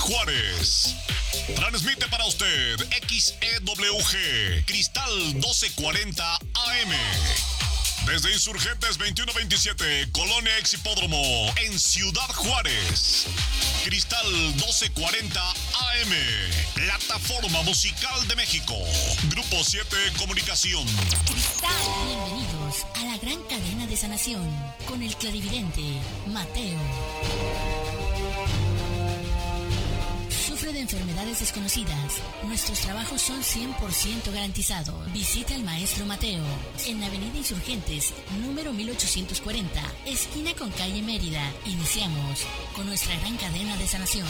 Juárez. Transmite para usted XEWG, Cristal 1240 AM. Desde Insurgentes 2127, Colonia Exhipódromo, en Ciudad Juárez. Cristal 1240 AM, Plataforma Musical de México. Grupo 7 Comunicación. Cristal, bienvenidos a la gran cadena de sanación con el clarividente Mateo. Sufre de enfermedades desconocidas. Nuestros trabajos son 100% garantizados. Visita al maestro Mateo en Avenida Insurgentes, número 1840, esquina con calle Mérida. Iniciamos con nuestra gran cadena de sanación.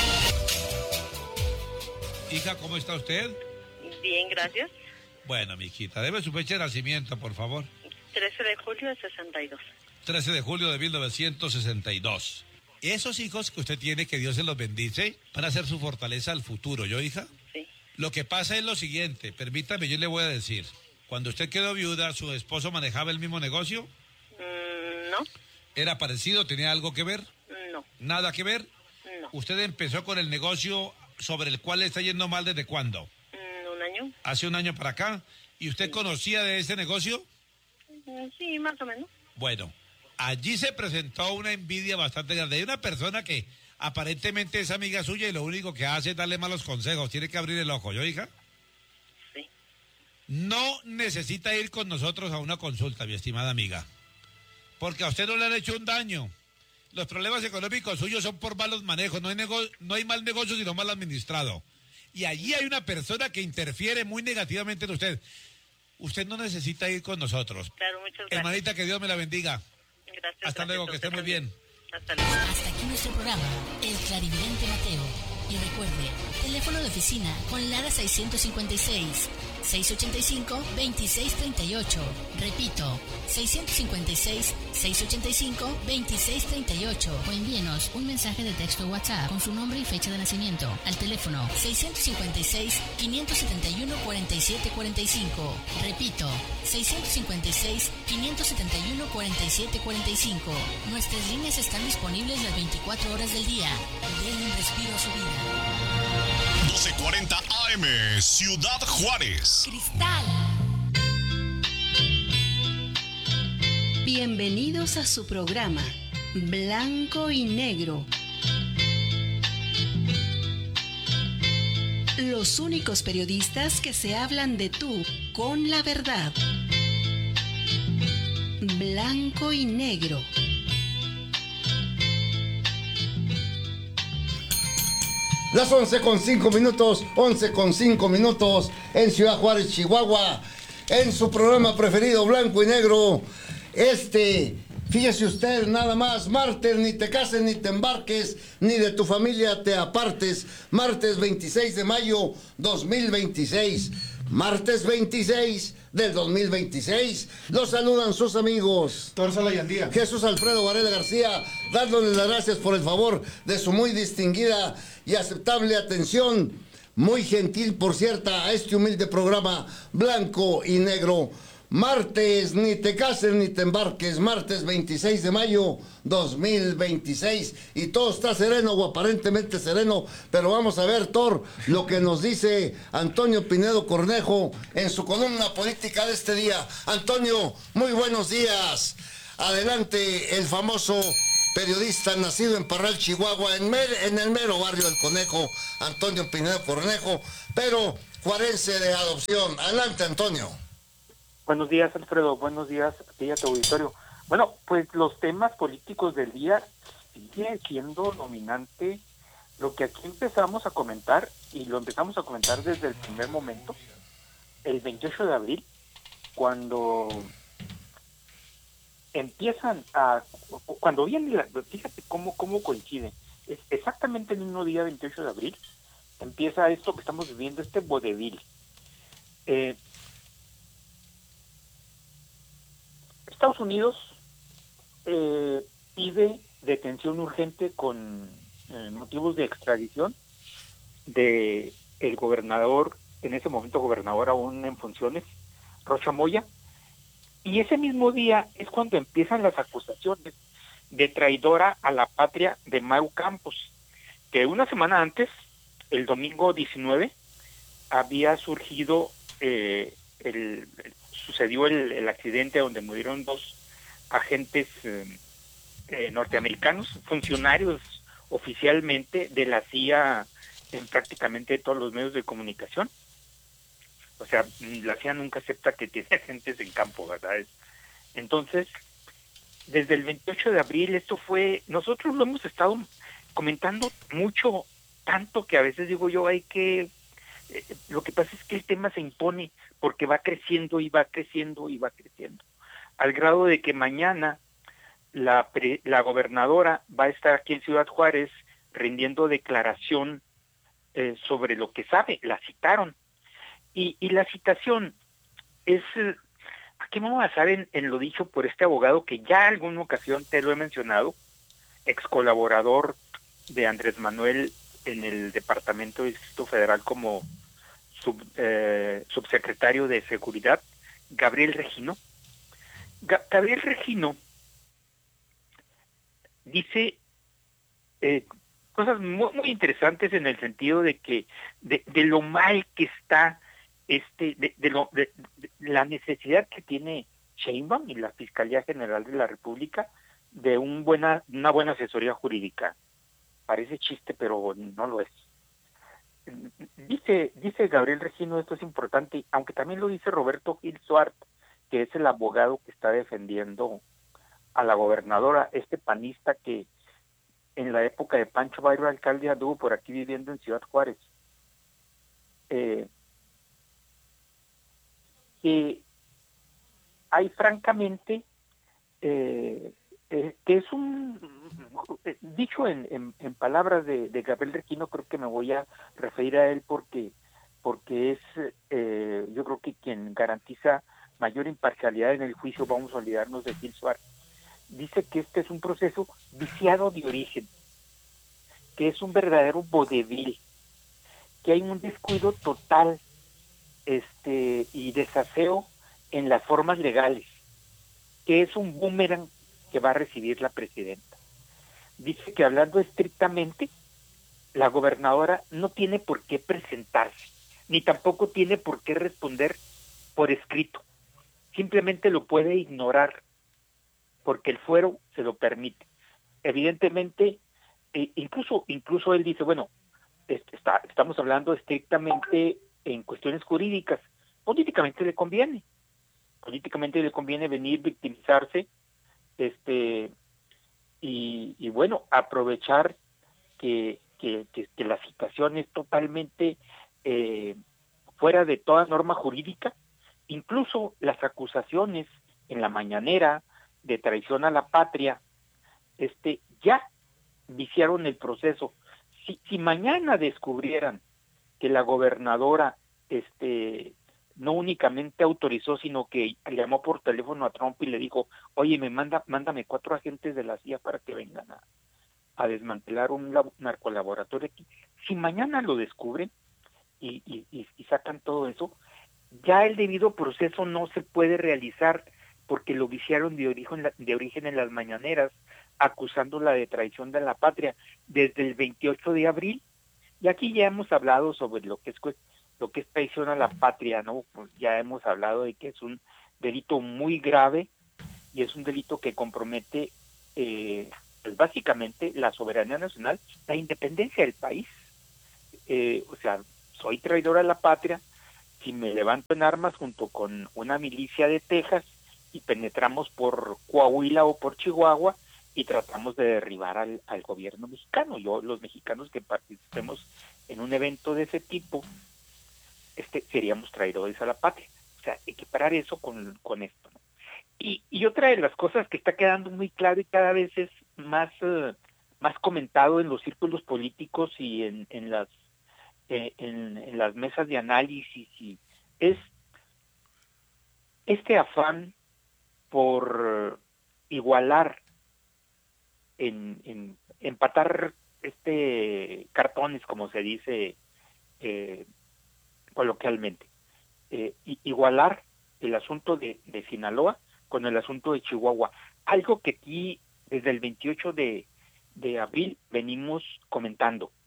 Hija, ¿cómo está usted? Bien, gracias. Bueno, mijita, debe su fecha de nacimiento, por favor. 13 de julio de 62. 13 de julio de 1962. Esos hijos que usted tiene, que Dios se los bendice, van a ser su fortaleza al futuro, ¿yo, hija? Sí. Lo que pasa es lo siguiente, permítame, yo le voy a decir. Cuando usted quedó viuda, ¿su esposo manejaba el mismo negocio? No. ¿Era parecido? ¿Tenía algo que ver? No. ¿Nada que ver? No. ¿Usted empezó con el negocio sobre el cual le está yendo mal desde cuándo? ¿Un año? Hace un año para acá. ¿Y usted conocía de ese negocio? Sí, más o menos. Bueno, allí se presentó una envidia bastante grande. Hay una persona que aparentemente es amiga suya y lo único que hace es darle malos consejos. Tiene que abrir el ojo, ¿yo, hija? Sí. No necesita ir con nosotros a una consulta, mi estimada amiga. Porque a usted no le han hecho un daño. Los problemas económicos suyos son por malos manejos. No hay mal negocio, sino mal administrado. Y allí hay una persona que interfiere muy negativamente en usted. Usted no necesita ir con nosotros. Claro, muchas gracias. Hermanita, que Dios me la bendiga. Gracias. Hasta luego, que esté muy bien. Hasta luego. Hasta aquí nuestro programa, El Clarividente Mateo. Y recuerde, teléfono de oficina con Lara 656 685-2638. Repito, 656-685-2638. O envíenos un mensaje de texto WhatsApp con su nombre y fecha de nacimiento al teléfono 656-571-4745. Repito, 656-571-4745. Nuestras líneas están disponibles las 24 horas del día. Den un respiro a su vida. 1240 AM, Ciudad Juárez. Cristal. Bienvenidos a su programa Blanco y Negro. Los únicos periodistas que se hablan de tú con la verdad. Blanco y Negro. Las 11:05 minutos en Ciudad Juárez, Chihuahua, en su programa preferido, Blanco y Negro. Fíjese usted, nada más, martes, ni te cases, ni te embarques, ni de tu familia te apartes. Martes 26 de mayo 2026. Martes 26 del 2026. Los saludan sus amigos Tórsala y Andía. Jesús Alfredo Varela García, dándoles las gracias por el favor de su muy distinguida y aceptable atención, muy gentil por cierto, a este humilde programa Blanco y Negro. Martes, ni te cases ni te embarques, martes 26 de mayo 2026, y todo está sereno o aparentemente sereno, pero vamos a ver, Thor, lo que nos dice Antonio Pinedo Cornejo en su columna política de este día. Antonio, muy buenos días. Adelante, el famoso periodista nacido en Parral, Chihuahua, en el mero barrio del Conejo, Antonio Pinedo Cornejo, pero juarense de adopción. Adelante, Antonio. Buenos días, Alfredo. Buenos días a ti y a tu auditorio. Bueno, pues los temas políticos del día siguen siendo dominante. Lo que aquí empezamos a comentar, y lo empezamos a comentar desde el primer momento, el 28 de abril, cuando cuando viene, fíjate cómo coincide. Es exactamente el mismo día, 28 de abril, empieza esto que estamos viviendo, este vodevil. Estados Unidos pide detención urgente con motivos de extradición de el gobernador, en ese momento gobernador aún en funciones, Rocha Moya, y ese mismo día es cuando empiezan las acusaciones de traidora a la patria de Maru Campos, que una semana antes, el domingo 19, había surgido, sucedió el accidente donde murieron 2 agentes norteamericanos, funcionarios oficialmente de la CIA en prácticamente todos los medios de comunicación. O sea, la CIA nunca acepta que tiene agentes en campo, ¿verdad? Entonces, desde el 28 de abril, esto fue, nosotros lo hemos estado comentando mucho, tanto que a veces digo yo, lo que pasa es que el tema se impone porque va creciendo y va creciendo y va creciendo, al grado de que mañana la gobernadora va a estar aquí en Ciudad Juárez rindiendo declaración sobre lo que sabe, la citaron. Y la citación es, aquí vamos a basar en lo dicho por este abogado que ya alguna ocasión te lo he mencionado, ex colaborador de Andrés Manuel en el Departamento del Distrito Federal como subsecretario de Seguridad, Gabriel Regino. Gabriel Regino dice cosas muy, muy interesantes en el sentido de que de lo mal que está de la necesidad que tiene Sheinbaum y la Fiscalía General de la República de una buena asesoría jurídica. Parece chiste, pero no lo es. Dice Gabriel Regino, esto es importante, aunque también lo dice Roberto Gil Suart, que es el abogado que está defendiendo a la gobernadora, panista que en la época de Pancho Bairo alcalde anduvo por aquí viviendo en Ciudad Juárez. Que hay francamente que es un dicho en palabras de Gabriel Regino, creo que me voy a referir a él porque es yo creo que quien garantiza mayor imparcialidad en el juicio. Vamos a olvidarnos de Gil Suárez. Dice que este es un proceso viciado de origen, que es un verdadero vodevil, que hay un descuido total y desaseo en las formas legales, que es un boomerang que va a recibir la presidenta. Dice que hablando estrictamente, la gobernadora no tiene por qué presentarse, ni tampoco tiene por qué responder por escrito. Simplemente lo puede ignorar, porque el fuero se lo permite. Evidentemente, incluso él dice, bueno, estamos hablando estrictamente en cuestiones jurídicas. Políticamente le conviene venir, victimizarse, y bueno, aprovechar que la situación es totalmente fuera de toda norma jurídica. Incluso las acusaciones en la mañanera de traición a la patria, ya viciaron el proceso. Si mañana descubrieran que la gobernadora no únicamente autorizó, sino que llamó por teléfono a Trump y le dijo, oye, mándame 4 agentes de la CIA para que vengan a desmantelar un narcolaboratorio aquí. Si mañana lo descubren y sacan todo eso, ya el debido proceso no se puede realizar porque lo viciaron de origen en las mañaneras, acusándola de traición de la patria desde el 28 de abril. Y aquí ya hemos hablado sobre lo que es traición a la patria, ¿no? Pues ya hemos hablado de que es un delito muy grave y es un delito que compromete pues básicamente la soberanía nacional, la independencia del país. O sea, soy traidor a la patria si me levanto en armas junto con una milicia de Texas y penetramos por Coahuila o por Chihuahua y tratamos de derribar al gobierno mexicano. Los mexicanos que participemos en un evento de ese tipo, seríamos traidores a la patria. O sea, equiparar eso con esto, ¿no? Y otra de las cosas que está quedando muy claro y cada vez es más comentado en los círculos políticos y en las mesas de análisis, y es este afán por igualar, empatar cartones, como se dice coloquialmente, igualar el asunto de Sinaloa con el asunto de Chihuahua, algo que aquí desde el 28 de abril venimos comentando.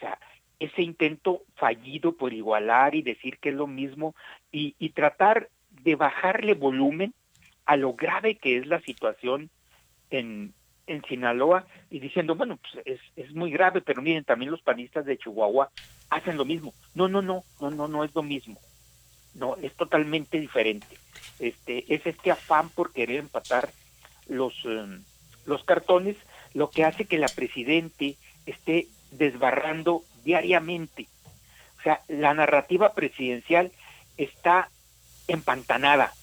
sea, ese intento fallido por igualar y decir que es lo mismo y tratar de bajarle volumen a lo grave que es la situación en Sinaloa y diciendo, bueno, pues es muy grave, pero miren, también los panistas de Chihuahua hacen lo mismo. No es lo mismo. No, es totalmente diferente. Es este afán por querer empatar los cartones, lo que hace que la presidente esté desbarrando diariamente. O sea, la narrativa presidencial está empantanada,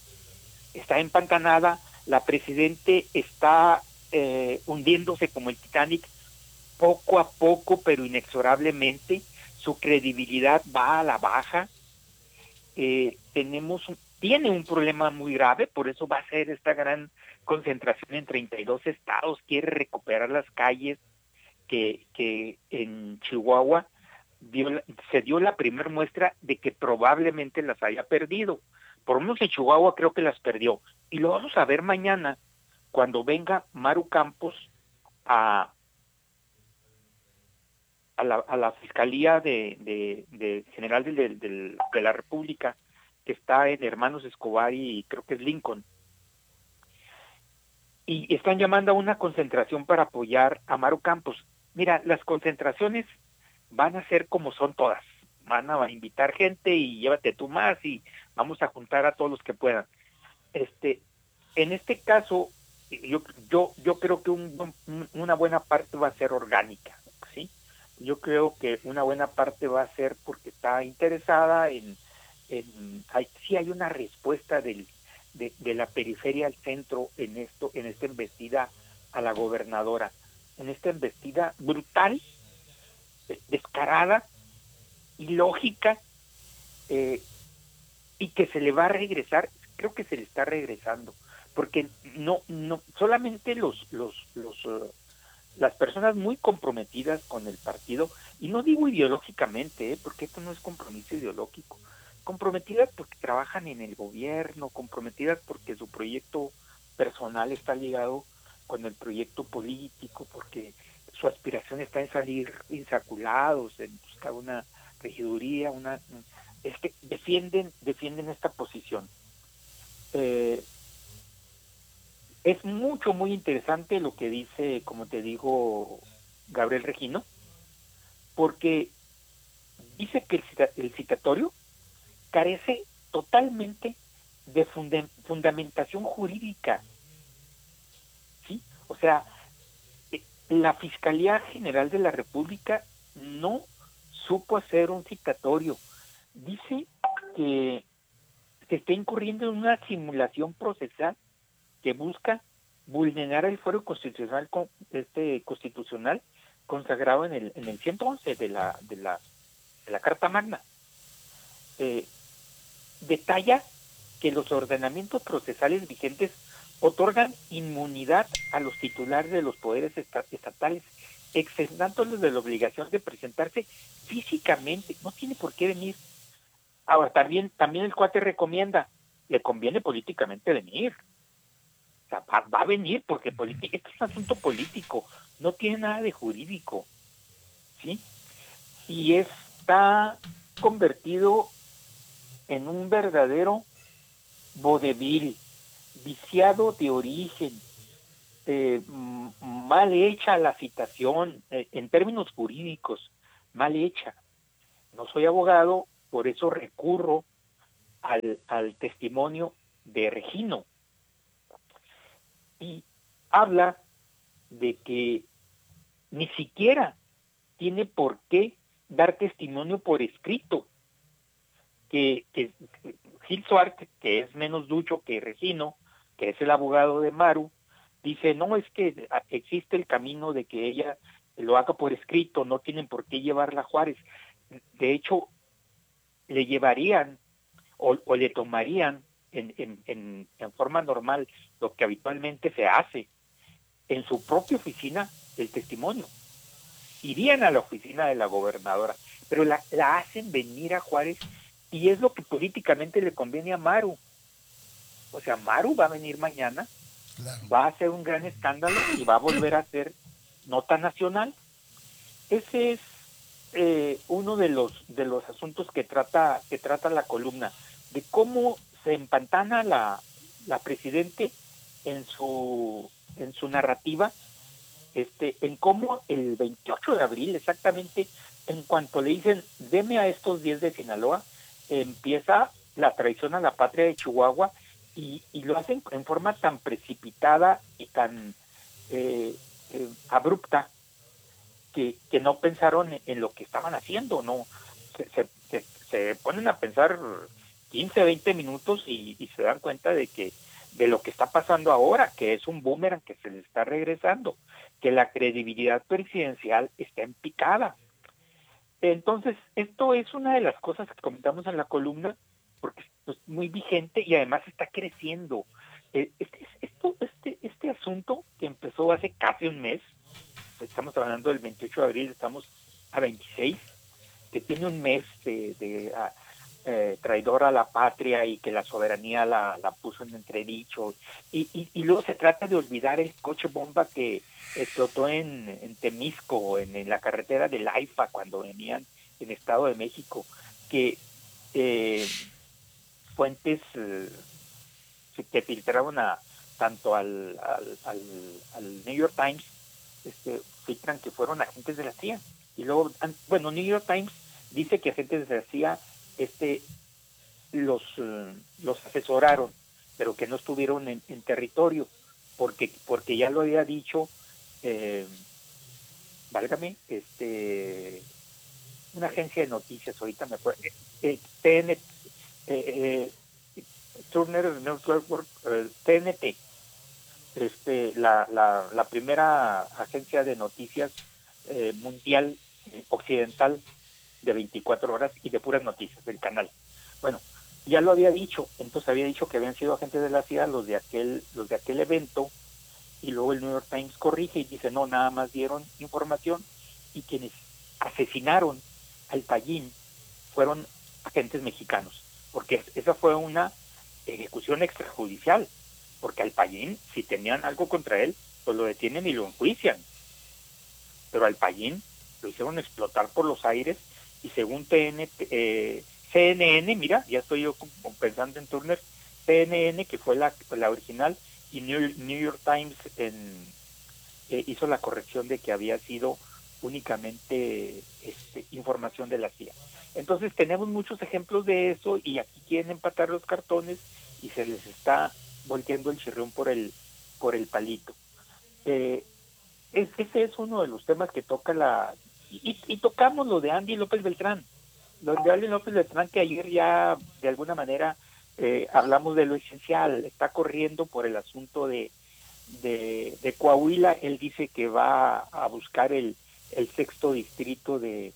la presidente está hundiéndose como el Titanic poco a poco, pero inexorablemente. Su credibilidad va a la baja. Tiene un problema muy grave, por eso va a ser esta gran concentración en 32 estados, quiere recuperar las calles que en Chihuahua se dio la primera muestra de que probablemente las haya perdido. Por lo menos en Chihuahua creo que las perdió. Y lo vamos a ver mañana cuando venga Maru Campos a la Fiscalía de General de la República, que está en Hermanos Escobar y creo que es Lincoln. Y están llamando a una concentración para apoyar a Maru Campos. Mira, las concentraciones van a ser como son todas. Van a invitar gente y llévate tú más y vamos a juntar a todos los que puedan. En este caso, yo creo que una buena parte va a ser orgánica, ¿sí? Yo creo que una buena parte va a ser porque está interesada sí hay una respuesta de la periferia al centro en esta embestida a la gobernadora, en esta embestida brutal, descarada, ilógica, y que se le va a regresar. Creo que se le está regresando, porque no solamente las personas muy comprometidas con el partido, y no digo ideológicamente, porque esto no es compromiso ideológico, comprometidas porque trabajan en el gobierno, comprometidas porque su proyecto personal está ligado con el proyecto político, porque su aspiración está en salir insaculados, en buscar una regiduría, defienden esta posición. Es muy interesante lo que dice, como te digo, Gabriel Regino, porque dice que el citatorio carece totalmente de fundamentación jurídica, ¿sí? O sea, la Fiscalía General de la República no supo hacer un citatorio. Dice que se está incurriendo en una simulación procesal que busca vulnerar el fuero constitucional consagrado en el 111 de la Carta Magna. Detalla que los ordenamientos procesales vigentes otorgan inmunidad a los titulares de los poderes estatales, exentándolos de la obligación de presentarse físicamente. No tiene por qué venir. Ahora, también el cuate recomienda, le conviene políticamente venir. O sea, va a venir porque esto es un asunto político, no tiene nada de jurídico, ¿sí? Y está convertido en un verdadero vodevil, viciado de origen, mal hecha la citación, en términos jurídicos, mal hecha. No soy abogado, por eso recurro al testimonio de Regino. Y habla de que ni siquiera tiene por qué dar testimonio por escrito, que Gil Suárez, que es menos ducho que Regino, que es el abogado de Maru, dice, no, es que existe el camino de que ella lo haga por escrito, no tienen por qué llevarla a Juárez. De hecho, le llevarían o le tomarían en forma normal, lo que habitualmente se hace, en su propia oficina, el testimonio. Irían a la oficina de la gobernadora, pero la hacen venir a Juárez, y es lo que políticamente le conviene a Maru. O sea, Maru va a venir mañana, claro, va a hacer un gran escándalo y va a volver a ser nota nacional. Ese es uno de los asuntos que trata la columna, de cómo se empantana la presidente en su narrativa, en cómo el 28 de abril, exactamente, en cuanto le dicen, deme a estos 10 de Sinaloa, empieza la traición a la patria de Chihuahua, y lo hacen en forma tan precipitada y tan abrupta, que no pensaron en lo que estaban haciendo, no se ponen a pensar 15, 20 minutos y se dan cuenta de lo que está pasando ahora, que es un boomerang que se le está regresando, que la credibilidad presidencial está en picada. Entonces, esto es una de las cosas que comentamos en la columna, porque es muy vigente y además está creciendo. Este asunto que empezó hace casi un mes, estamos hablando del 28 de abril, estamos a 26, que tiene un mes de traidor a la patria y que la soberanía la puso en entredicho, y luego se trata de olvidar el coche bomba que explotó en Temisco, en la carretera del AIFA, cuando venían en Estado de México, que fuentes que filtraron tanto al New York Times, filtran que fueron agentes de la CIA, y luego, bueno, New York Times dice que agentes de la CIA los asesoraron, pero que no estuvieron en territorio, porque ya lo había dicho, válgame, una agencia de noticias, ahorita me acuerdo, Turner Network, TNT, la primera agencia de noticias mundial, occidental, de 24 horas y de puras noticias del canal. Bueno, ya lo había dicho, entonces había dicho que habían sido agentes de la CIA los de aquel evento, y luego el New York Times corrige y dice, no, nada más dieron información, y quienes asesinaron al Payín fueron agentes mexicanos, porque esa fue una ejecución extrajudicial, porque al Payín, si tenían algo contra él, pues lo detienen y lo enjuician, pero al Payín lo hicieron explotar por los aires, y según CNN, mira, ya estoy yo pensando en Turner, CNN, que fue la original, y New York Times hizo la corrección de que había sido únicamente información de la CIA. Entonces tenemos muchos ejemplos de eso, y aquí quieren empatar los cartones y se les está volteando el chirrión por el palito. Ese es uno de los temas que toca y tocamos lo de Andy López Beltrán. Lo de Andy López Beltrán, que ayer ya de alguna manera hablamos de lo esencial, está corriendo por el asunto de Coahuila. Él dice que va a buscar el sexto distrito de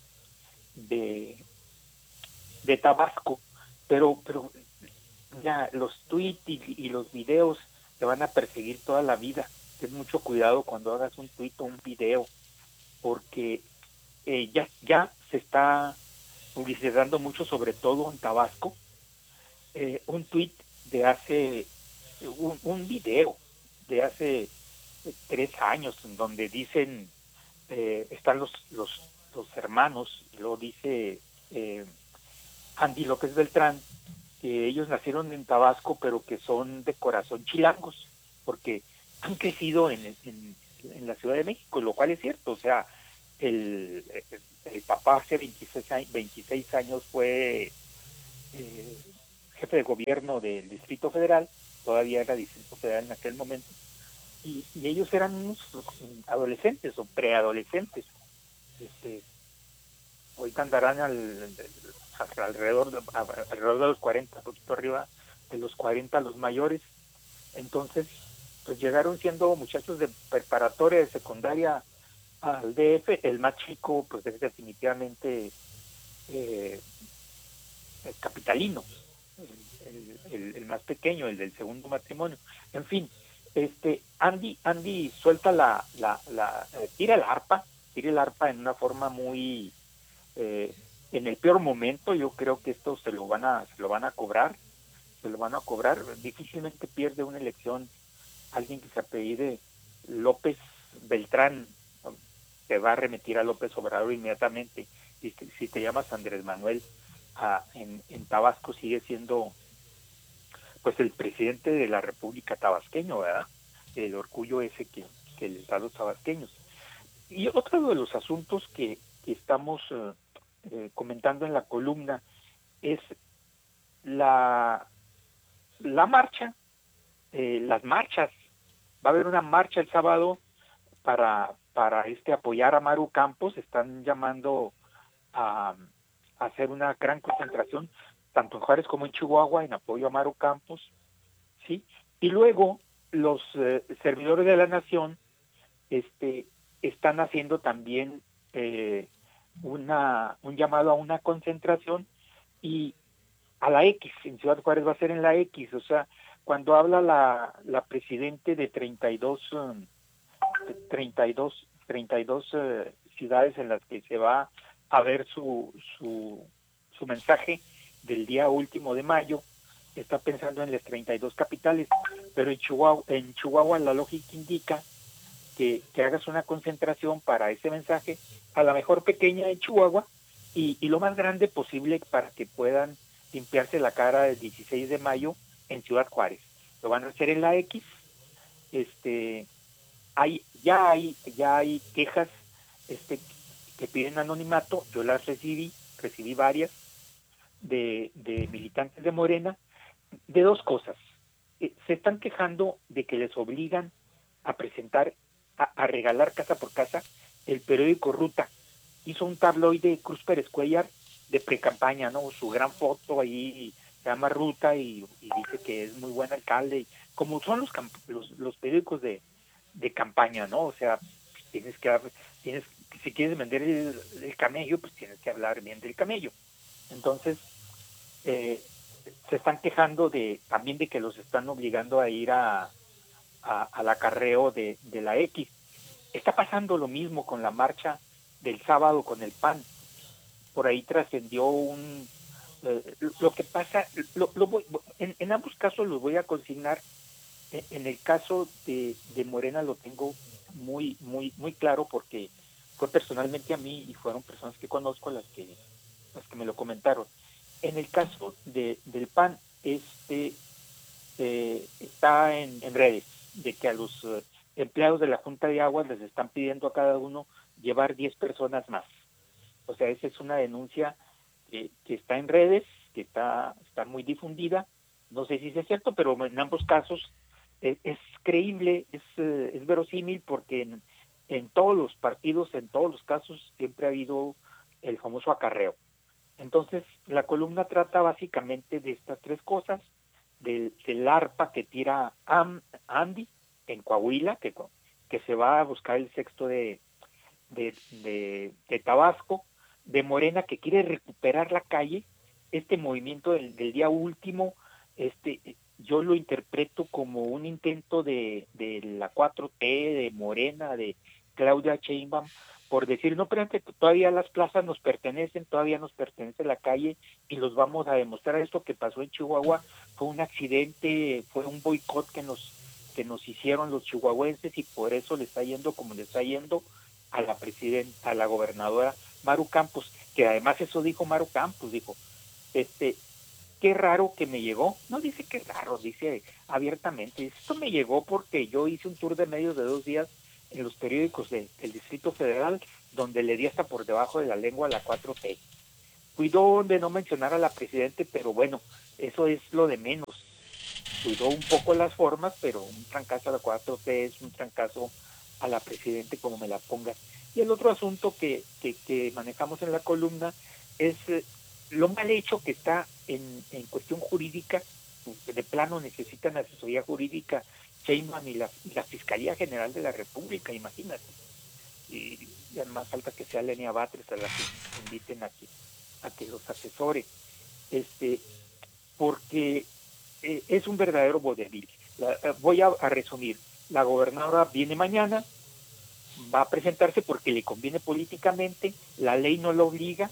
Tabasco, pero ya los tweets y los videos te van a perseguir toda la vida. Ten mucho cuidado cuando hagas un tweet o un video, porque ya se está publicitando mucho, sobre todo en Tabasco, un tweet de hace, un video de hace 3 años, en donde dicen, están los hermanos, y luego dice Andy López Beltrán, que ellos nacieron en Tabasco, pero que son de corazón chilangos, porque han crecido en la Ciudad de México, lo cual es cierto. O sea, el papá hace 26 años fue jefe de gobierno del Distrito Federal, todavía era Distrito Federal en aquel momento, y ellos eran unos adolescentes o preadolescentes. Ahorita andarán alrededor de los 40, un poquito arriba de los 40 los mayores. Entonces, pues llegaron siendo muchachos de preparatoria, de secundaria al DF. El más chico, pues es definitivamente el capitalino, el más pequeño, el del segundo matrimonio. En fin, Andy suelta tira el arpa en una forma muy en el peor momento. Yo creo que esto se lo van a cobrar. Difícilmente pierde una elección alguien que se apellide López Beltrán. Se va a remitir a López Obrador inmediatamente, si te llamas Andrés Manuel, en Tabasco sigue siendo pues el presidente de la República tabasqueño, ¿verdad? El orgullo ese que les da a los tabasqueños. Y otro de los asuntos que estamos comentando en la columna es la marcha, las marchas. Va a haber una marcha el sábado para apoyar a Maru Campos. Están llamando a hacer una gran concentración, tanto en Juárez como en Chihuahua, en apoyo a Maru Campos, ¿sí? Y luego los servidores de la nación están haciendo también un llamado a una concentración y a la X, en Ciudad Juárez va a ser en la X, o sea, cuando habla la presidente de 32 ciudades en las que se va a ver su mensaje del día último de mayo, está pensando en las 32 capitales, pero en Chihuahua la lógica indica que hagas una concentración para ese mensaje, a la mejor pequeña en Chihuahua y lo más grande posible para que puedan limpiarse la cara el 16 de mayo en Ciudad Juárez. Lo van a hacer en la X. Ya hay quejas que piden anonimato. Yo las recibí varias de militantes de Morena, de dos cosas. Se están quejando de que les obligan a presentar, a regalar casa por casa el periódico Ruta. Hizo un tabloide Cruz Pérez Cuellar de pre-campaña, ¿no? Su gran foto ahí se llama Ruta y dice que es muy buen alcalde, como son los periódicos de campaña, ¿no? O sea, si quieres vender el camello, pues tienes que hablar bien del camello. Entonces, se están quejando también de que los están obligando a ir al acarreo de la X. Está pasando lo mismo con la marcha del sábado con el PAN. Por ahí trascendió lo que pasa, en ambos casos los voy a consignar. En el caso de Morena lo tengo muy claro porque fue personalmente a mí y fueron personas que conozco las que me lo comentaron. En el caso del PAN, está en redes de que a los empleados de la Junta de Aguas les están pidiendo a cada uno llevar 10 personas más. O sea, esa es una denuncia que está en redes, que está muy difundida. No sé si es cierto, pero en ambos casos es creíble, es verosímil, porque en todos los partidos, en todos los casos, siempre ha habido el famoso acarreo. Entonces, la columna trata básicamente de estas tres cosas, del arpa que tira Andy en Coahuila, que se va a buscar el sexto de Tabasco, de Morena, que quiere recuperar la calle. Este movimiento del día último, yo lo interpreto como un intento de la 4T, de Morena, de Claudia Sheinbaum, por decir, no, pero que todavía las plazas nos pertenecen, todavía nos pertenece la calle y los vamos a demostrar. Esto que pasó en Chihuahua fue un accidente, fue un boicot que nos hicieron los chihuahuenses y por eso le está yendo como le está yendo a la gobernadora Maru Campos, que además eso dijo Maru Campos, dijo, qué raro que me llegó, no dice qué raro, dice abiertamente, dice, esto me llegó porque yo hice un tour de medios de 2 días en los periódicos del Distrito Federal, donde le di hasta por debajo de la lengua a la 4T. Cuidó de no mencionar a la presidente, pero bueno, eso es lo de menos. Cuidó un poco las formas, pero un trancazo a la 4T es un trancazo a la presidente, como me la pongas. Y el otro asunto que manejamos en la columna es lo mal hecho que está en cuestión jurídica. De plano necesitan asesoría jurídica Sheinbaum y la Fiscalía General de la República, imagínate. Y además falta que sea Lenia Batres a la que inviten a que los asesore. Porque es un verdadero vodevil. Voy a resumir. La gobernadora viene mañana, va a presentarse porque le conviene políticamente, la ley no lo obliga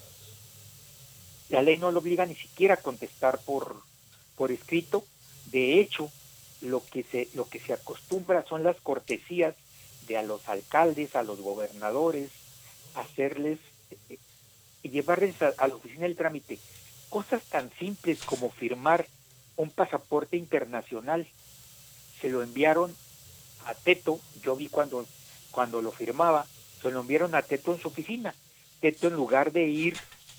ni siquiera a contestar por escrito. De hecho, lo que se acostumbra son las cortesías de a los alcaldes, a los gobernadores, hacerles y llevarles a la oficina el trámite. Cosas tan simples como firmar un pasaporte internacional. Se lo enviaron a Teto, yo vi cuando lo firmaba, se lo enviaron a Teto en su oficina. Teto, en lugar de ir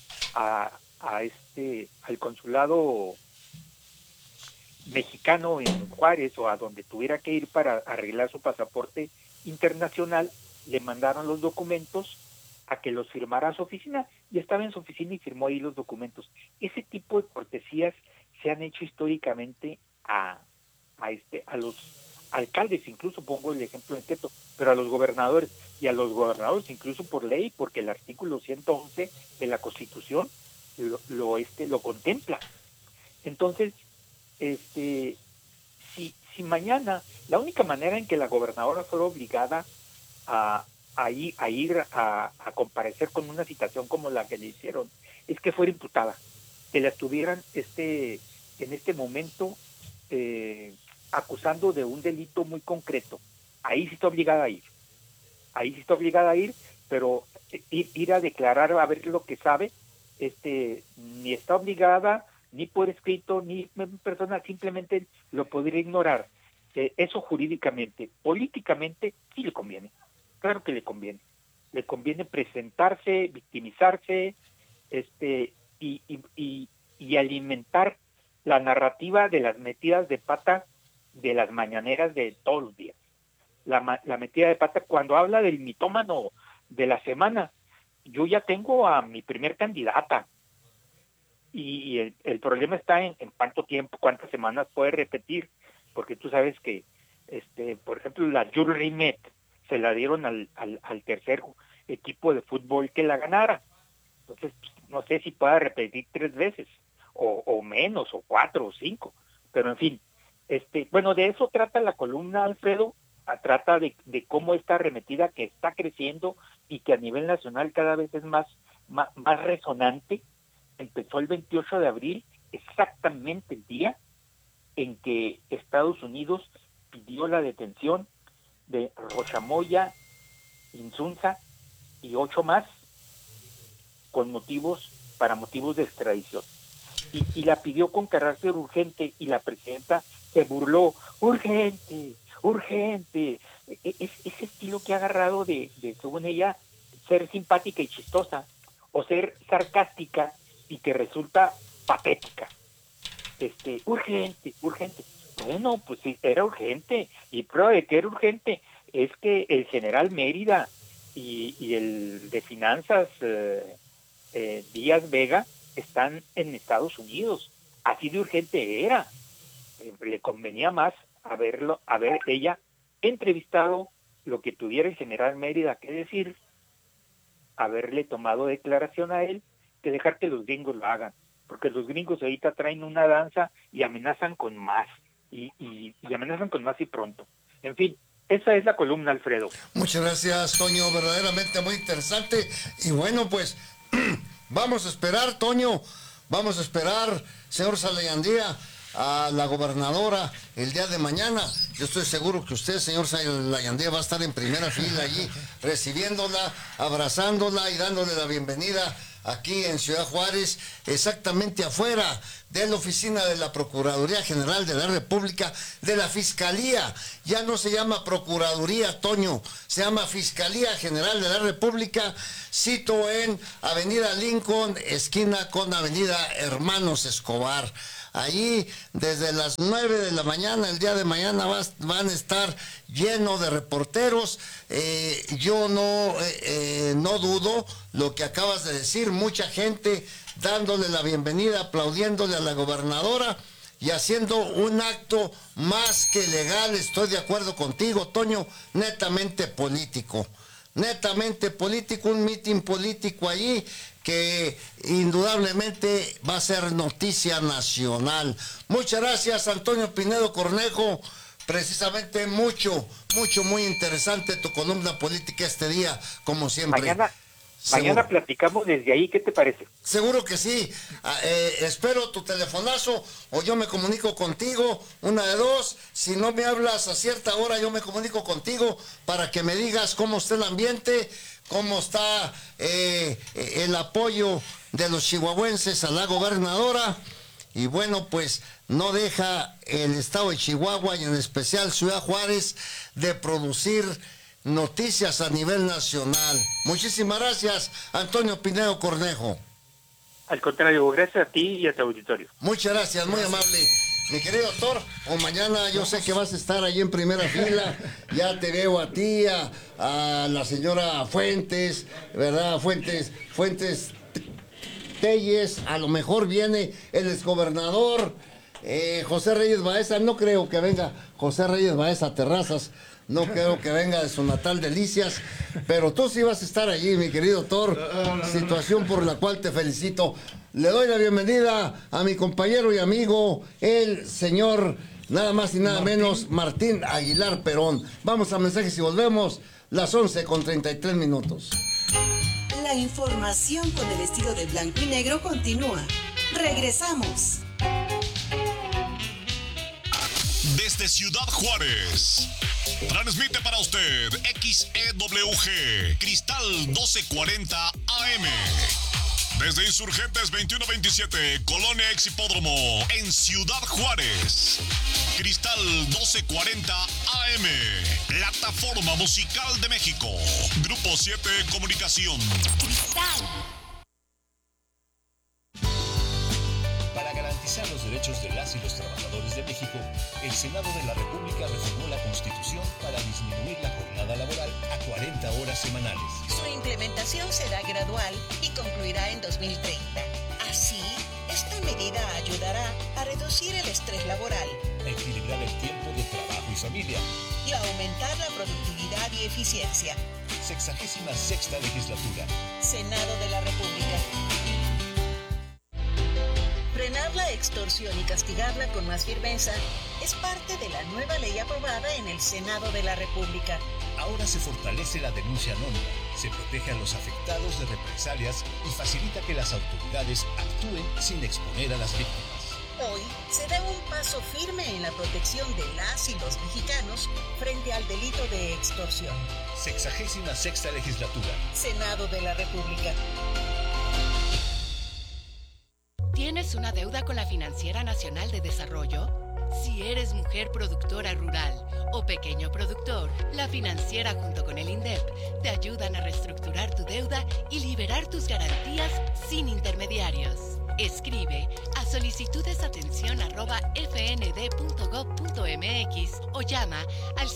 al consulado mexicano en Juárez o a donde tuviera que ir para arreglar su pasaporte internacional, le mandaron los documentos a que los firmara a su oficina, y estaba en su oficina y firmó ahí los documentos. Ese tipo de cortesías se han hecho históricamente a los alcaldes, incluso pongo el ejemplo de Teto, pero a los gobernadores, y a los gobernadores incluso por ley, porque el artículo 111 de la Constitución lo contempla. Entonces, si mañana, la única manera en que la gobernadora fuera obligada a ir a comparecer con una citación como la que le hicieron, es que fuera imputada, que la estuvieran en este momento acusando de un delito muy concreto. Ahí sí está obligada a ir, pero ir a declarar a ver lo que sabe, ni está obligada, ni por escrito, ni en persona, simplemente lo podría ignorar. Eso jurídicamente. Políticamente sí le conviene, claro que le conviene presentarse, victimizarse, y alimentar la narrativa de las metidas de pata de las mañaneras de todos los días. La metida de pata, cuando habla del mitómano de la semana, yo ya tengo a mi primer candidata, y el problema está en cuánto tiempo, cuántas semanas puede repetir, porque tú sabes que, por ejemplo, la Jules Rimet se la dieron al tercer equipo de fútbol que la ganara. Entonces, no sé si pueda repetir 3 veces, o menos, o 4 o 5, pero en fin, bueno, de eso trata la columna, Alfredo. Trata de cómo esta arremetida que está creciendo y que a nivel nacional cada vez es más resonante. Empezó el 28 de abril, exactamente el día en que Estados Unidos pidió la detención de Rocha Moya, Insunza y 8 más para motivos de extradición. Y la pidió con carácter urgente, y la presidenta se burló. Urgente. Ese estilo que ha agarrado de, según ella, ser simpática y chistosa, o ser sarcástica y que resulta patética. Urgente. Bueno, pues sí, era urgente, y prueba de que era urgente es que el general Mérida y el de finanzas Díaz Vega están en Estados Unidos. Así de urgente era. Le convenía más haber ella entrevistado lo que tuviera el general Mérida que decir, haberle tomado declaración a él, que dejar que los gringos lo hagan, porque los gringos ahorita traen una danza y amenazan con más, y amenazan con más y pronto. En fin, esa es la columna, Alfredo. Muchas gracias, Toño, verdaderamente muy interesante. Y bueno, pues vamos a esperar, Toño, señor Salayandía, a la gobernadora el día de mañana. Yo estoy seguro que usted, señor Salayandía, va a estar en primera fila allí, recibiéndola, abrazándola y dándole la bienvenida aquí en Ciudad Juárez, exactamente afuera de la oficina de la Procuraduría General de la República, de la Fiscalía. Ya no se llama Procuraduría, Toño, se llama Fiscalía General de la República. Cito en Avenida Lincoln, esquina con Avenida Hermanos Escobar. Allí desde las 9 de la mañana, el día de mañana van a estar llenos de reporteros. Yo no dudo lo que acabas de decir, mucha gente dándole la bienvenida, aplaudiéndole a la gobernadora y haciendo un acto más que legal. Estoy de acuerdo contigo, Toño, netamente político, un mitin político allí que indudablemente va a ser noticia nacional. Muchas gracias, Antonio Pinedo Cornejo. Precisamente muy interesante tu columna política este día, como siempre. Mañana platicamos desde ahí, ¿qué te parece? Seguro que sí. Espero tu telefonazo o yo me comunico contigo, una de dos. Si no me hablas a cierta hora, yo me comunico contigo para que me digas cómo está el ambiente, cómo está el apoyo de los chihuahuenses a la gobernadora. Y bueno, pues no deja el estado de Chihuahua y en especial Ciudad Juárez de producir noticias a nivel nacional. Muchísimas gracias, Antonio Pinedo Cornejo. Al contrario, gracias a ti y a tu auditorio. Muchas gracias, muy amable. Mi querido doctor, o mañana yo sé que vas a estar ahí en primera fila. Ya te veo a ti, a la señora Fuentes, ¿verdad? Fuentes Telles, a lo mejor viene el exgobernador José Reyes Baeza. No creo que venga José Reyes Baeza a Terrazas. No creo que venga de su natal Delicias, pero tú sí vas a estar allí, mi querido doctor. Situación por la cual te felicito. Le doy la bienvenida a mi compañero y amigo, el señor, nada más y nada menos, Martín Aguilar Perón. Vamos a mensajes y volvemos, las 11:33. La información con el estilo de blanco y negro continúa. Regresamos. Desde Ciudad Juárez, transmite para usted XEWG Cristal 1240 AM. Desde Insurgentes 2127, Colonia Ex Hipódromo, en Ciudad Juárez. Cristal 1240 AM, plataforma musical de México. Grupo 7 Comunicación. Cristal. Para garantizar los derechos de las y los trabajadores de México, el Senado de la República reformó la Constitución para disminuir la jornada laboral a 40 horas semanales. Su implementación será gradual y concluirá en 2030. Así, esta medida ayudará a reducir el estrés laboral, A equilibrar el tiempo de trabajo y familia. y a aumentar la productividad y eficiencia. 66ª legislatura. Senado de la República. Frenar la extorsión y castigarla con más firmeza es parte de la nueva ley aprobada en el Senado de la República. Ahora se fortalece la denuncia anónima, se protege a los afectados de represalias y facilita que las autoridades actúen sin exponer a las víctimas. Hoy se da un paso firme en la protección de las y los mexicanos frente al delito de extorsión. 66ª legislatura. Senado de la República. ¿Tienes una deuda con la Financiera Nacional de Desarrollo? Si eres mujer productora rural o pequeño productor, la Financiera junto con el INDEP te ayudan a reestructurar tu deuda y liberar tus garantías sin intermediarios. Escribe a solicitudesatención@fnd.gov.mx o llama al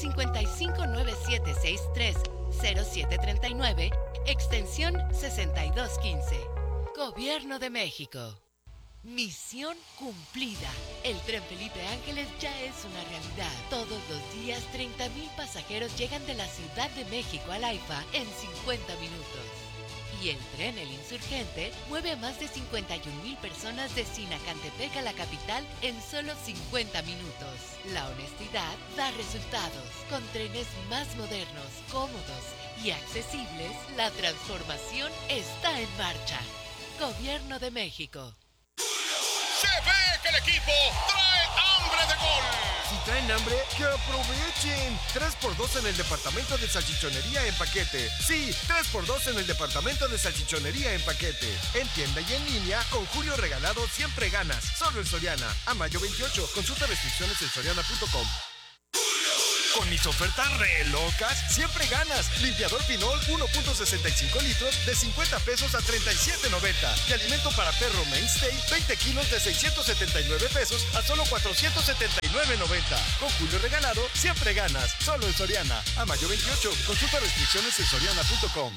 5597630739, extensión 6215. Gobierno de México. Misión cumplida. El tren Felipe Ángeles ya es una realidad. Todos los días 30,000 pasajeros llegan de la Ciudad de México al AIFA en 50 minutos. Y el tren El Insurgente mueve a más de 51,000 personas de Sinacantepec a la capital en solo 50 minutos. La honestidad da resultados. Con trenes más modernos, cómodos y accesibles, la transformación está en marcha. Gobierno de México. Se ve que el equipo trae hambre de gol. Si traen hambre, que aprovechen. 3x2 en el departamento de salchichonería en paquete. Sí, 3x2 en el departamento de salchichonería en paquete. En tienda y en línea, con Julio Regalado siempre ganas. Solo en Soriana. A mayo 28. Consulta restricciones en soriana.com. Con mis ofertas re locas, siempre ganas. Limpiador Pinol 1.65 litros de 50 pesos a 37.90. Y alimento para perro Mainstay 20 kilos de 679 pesos a solo 479.90. Con Julio Regalado, siempre ganas. Solo en Soriana. A mayo 28. Consulta restricciones en soriana.com.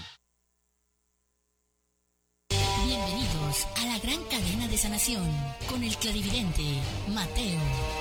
Bienvenidos a la gran cadena de sanación con el clarividente Mateo.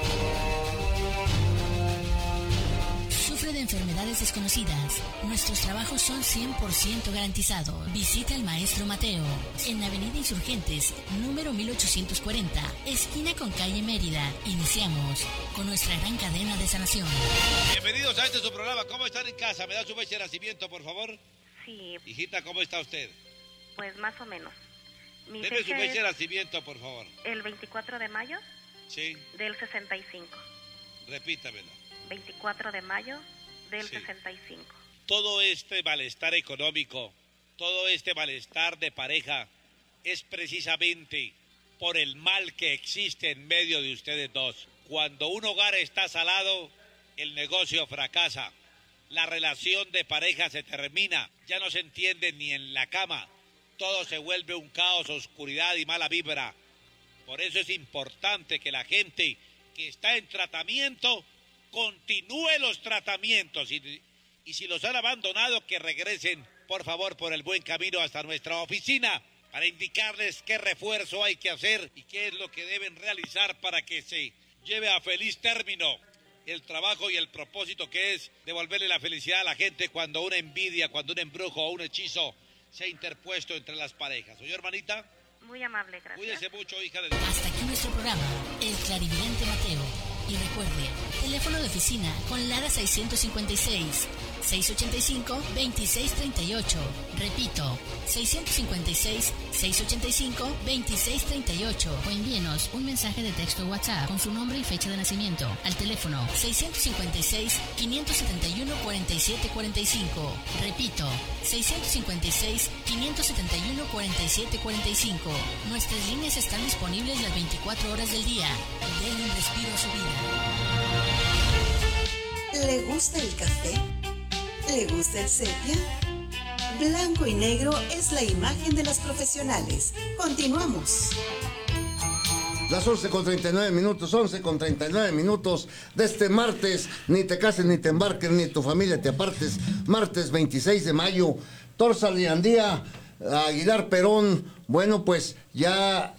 Sufre de enfermedades desconocidas. Nuestros trabajos son 100% garantizados. Visite al maestro Mateo en Avenida Insurgentes, número 1840, esquina con calle Mérida. Iniciamos con nuestra gran cadena de sanación. Bienvenidos a su programa. ¿Cómo están en casa? ¿Me da su fecha de nacimiento, por favor? Sí, Hijita, ¿cómo está usted? Pues más o menos. Mi Deme su fecha fecha de es nacimiento, por favor. el 24 de mayo Sí, del 65. repítamelo. 24 de mayo del Sí. 65. Todo este malestar económico, todo este malestar de pareja es precisamente por el mal que existe en medio de ustedes dos. Cuando un hogar está salado, el negocio fracasa. La relación de pareja se termina, ya no se entiende ni en la cama. Todo se vuelve un caos, oscuridad y mala vibra. Por eso es importante que la gente que está en tratamiento continúe los tratamientos y si los han abandonado, que regresen, por favor, por el buen camino hasta nuestra oficina para indicarles qué refuerzo hay que hacer y qué es lo que deben realizar para que se lleve a feliz término el trabajo y el propósito que es devolverle la felicidad a la gente cuando una envidia, cuando un embrujo o un hechizo se ha interpuesto entre las parejas. ¿Oye, hermanita? Muy amable, gracias. Cuídese mucho, hija de Dios. Hasta aquí nuestro programa, El Clarividente Mateo. Y recuerde, teléfono de oficina con Lara 656 685-2638. Repito, 656-685-2638. O envíenos un mensaje de texto WhatsApp con su nombre y fecha de nacimiento al teléfono 656-571-4745. Repito, 656-571-4745. Nuestras líneas están disponibles las 24 horas del día. Den un respiro a su vida. ¿Le gusta el café? ¿Le gusta el sepia? Blanco y negro es la imagen de las profesionales. Continuamos. Las 11:39 minutos, 11:39 minutos de este martes. Ni te cases, ni te embarques, ni tu familia te apartes. Martes 26 de mayo, Torza Liandía, Aguilar Perón. Bueno, pues ya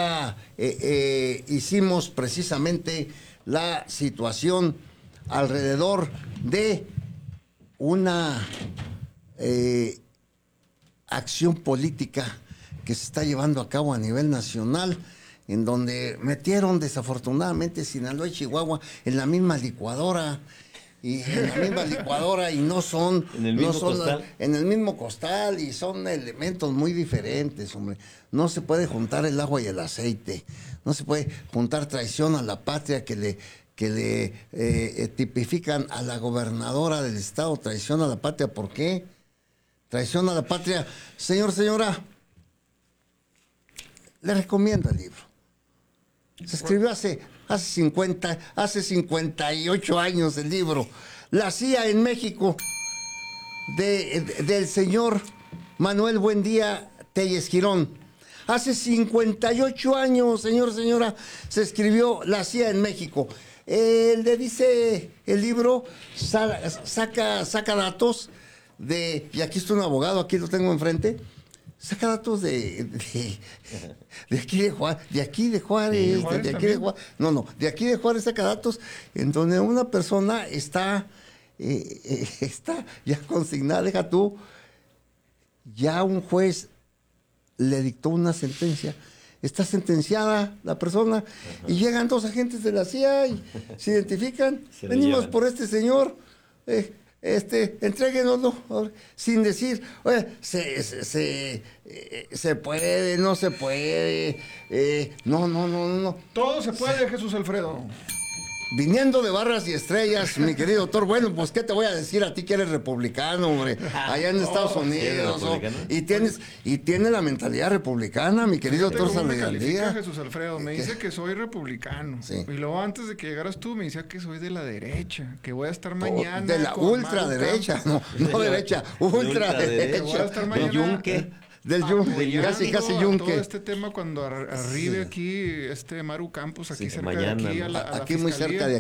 hicimos precisamente la situación alrededor de una acción política que se está llevando a cabo a nivel nacional, en donde metieron desafortunadamente Sinaloa y Chihuahua en la misma licuadora. Y no son en el mismo costal. En el mismo costal, y son elementos muy diferentes, hombre. No se puede juntar el agua y el aceite. No se puede juntar traición a la patria que le tipifican a la gobernadora del estado. Traición a la patria, ¿por qué? Traición a la patria. Señora, le recomiendo el libro. Se escribió hace 58 años el libro. La CIA en México, del señor Manuel Buendía Telles Girón. Hace 58 años, señora, se escribió La CIA en México. Le dice el libro, saca datos y aquí está un abogado, aquí lo tengo enfrente, saca datos de aquí de Juárez, de aquí de Juárez, de aquí de Juárez saca datos en donde una persona está ya consignada, deja tú, ya un juez le dictó una sentencia. Está sentenciada la persona. Y llegan dos agentes de la CIA y se identifican. Venimos por este señor, entréguenoslo, sin decir, oye, se puede, no se puede, no. Todo se puede, Jesús Alfredo. Viniendo de barras y estrellas, mi querido doctor, bueno, pues qué te voy a decir a ti que eres republicano, hombre, allá en Estados Unidos, y tienes la mentalidad republicana, mi querido doctor Salgandía. Jesús Alfredo, me dice que soy republicano, sí. Y luego antes de que llegaras tú me decía que soy de la derecha, que voy a estar mañana de la ultraderecha, no derecha, ultraderecha. Que voy a estar mañana. Yunque. Del Yunque, casi Yunque. Todo este tema cuando arribe aquí Maru Campos, aquí cerca mañana, de aquí a la aquí muy cerca de